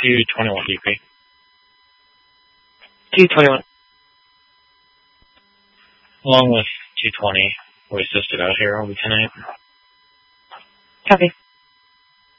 221 DP. 221. Along with 220, we assisted out here, Lieutenant. Copy.